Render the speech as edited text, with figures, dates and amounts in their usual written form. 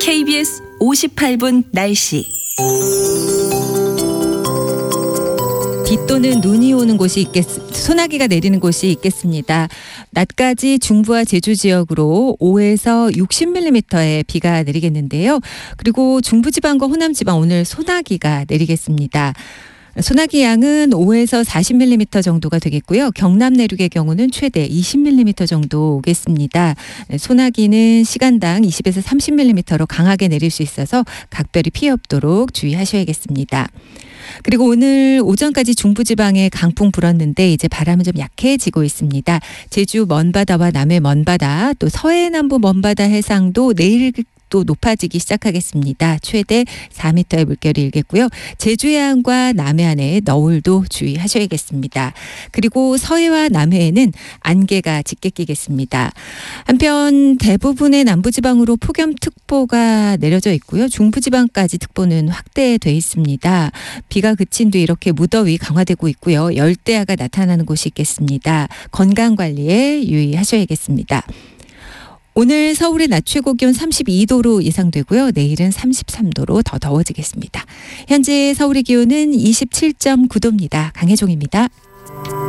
KBS 58분 날씨. 비 또는 눈이 오는 곳이 소나기가 내리는 곳이 있겠습니다. 낮까지 중부와 제주 지역으로 5에서 60mm의 비가 내리겠는데요. 그리고 중부지방과 호남지방 오늘 소나기가 내리겠습니다. 소나기 양은 5에서 40mm 정도가 되겠고요. 경남 내륙의 경우는 최대 20mm 정도 오겠습니다. 소나기는 시간당 20에서 30mm로 강하게 내릴 수 있어서 각별히 피해 없도록 주의하셔야겠습니다. 그리고 오늘 오전까지 중부지방에 강풍 불었는데 이제 바람은 좀 약해지고 있습니다. 제주 먼바다와 남해 먼바다 또 서해남부 먼바다 해상도 내일 또 높아지기 시작하겠습니다. 최대 4m의 물결이 일겠고요. 제주 해안과 남해안에 너울도 주의하셔야겠습니다. 그리고 서해와 남해에는 안개가 짙게 끼겠습니다. 한편 대부분의 남부지방으로 폭염특보가 내려져 있고요. 중부지방까지 특보는 확대돼 있습니다. 비가 그친 뒤 이렇게 무더위 강화되고 있고요. 열대야가 나타나는 곳이 있겠습니다. 건강관리에 유의하셔야겠습니다. 오늘 서울의 낮 최고 기온 32도로 예상되고요. 내일은 33도로 더 더워지겠습니다. 현재 서울의 기온은 27.9도입니다. 강혜종입니다.